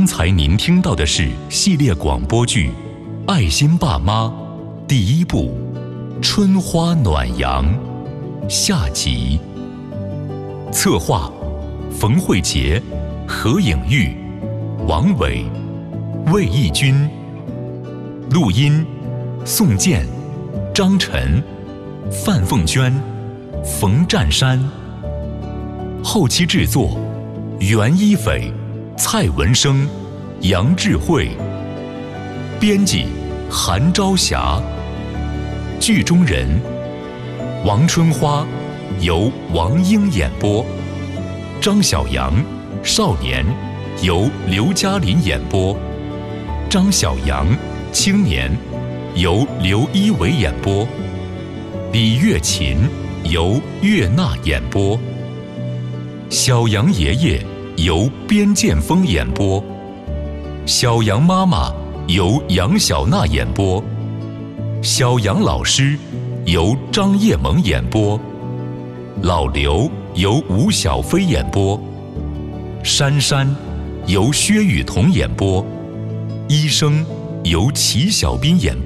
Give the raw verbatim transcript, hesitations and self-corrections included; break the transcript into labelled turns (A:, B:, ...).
A: 刚才您听到的是系列广播剧《爱心爸妈》第一部《春花暖阳》下集。策划：冯慧杰、何颖玉、王伟、魏义军。录音：宋健、张晨、范凤娟、冯占山。后期制作：袁一斐、蔡文生、杨智慧。编辑：韩朝霞。剧中人：王春花由王英演播，张小阳少年由刘嘉林演播，张小阳青年由刘一伟演播，李月琴由岳娜演播，小杨爷爷由边建峰演播，小杨妈妈由杨小娜演播，小杨老师由张叶萌演播，老刘由吴小飞演播，珊珊由薛雨桐演播，医生由齐小斌演播。